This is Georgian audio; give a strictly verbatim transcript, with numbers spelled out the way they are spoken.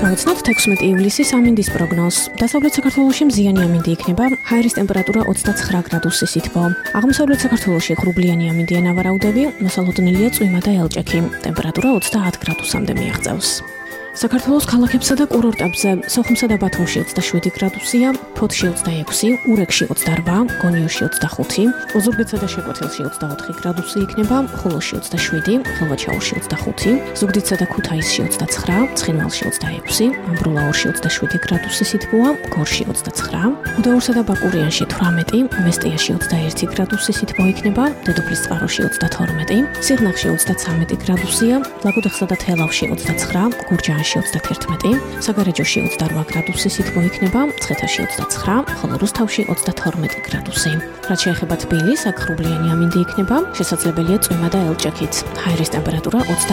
Გავიცნოთ თექვსმეტი ივლისის ამინდის პროგნოზს. დასავლეთ საქართველოში მზიანი ამინდი იქნება, ჰაერის ტემპერატურა ოცდაცხრა გრადუსი სითბო. აღმოსავლეთ საქართველოში ღრუბლიანი ამინდი ენავარაუდები, მოსალოდნელია წვიმა და ელჭექი. ტემპერატურა ოცდაათ გრადუსამდე მიაღწევს. საქართველოს ქალაქებსა და კურორტებზე სოხუმსა და ბათუმში ოცდაშვიდი გრადუსია, ფოთში ოცდაექვსი, ურეკში ოცდარბა, გონიოში ოცდახუთი, ოზურგეთსა და შეკვეთილში ოცდაოთხი გრადუსი იქნება, ხულოში ოცდაშვიდი, ხილვაჩაურში ოცდახუთი, ზუგდიდსა და ქუთაისში ოცდაცხრა, ცხინვალში ოცდაექვსი, ამბროლაურში ოცდაშვიდი გრადუსი სითბოა, გორში ოცდაცხრა, გუდაურსა და ბაკურიანში თვრამეტი, მესტიაში ოცდაერთი გრადუსი სითბო იქნება, დედოფლისწყაროში ოცდათორმეტი, სიღნაღში ოცდაცამეტი გრადუსია, ლაგოდეხსა და თელავში ოცდაცხრა, გურჯაანში ოცდათერთმეტი, საგარეჯოში ოცდარვა გრადუსი სითბო იქნება, მცხეთაში ოცდაცხრა, ხოლო რუსთავში ოცდათორმეტი გრადუსი. რაც შეეხება თბილისს, აქ ღრუბლიანი ამინდი იქნება, შესაძლებელია წვიმა და ელჭექით. ჰაერის ტემპერატურა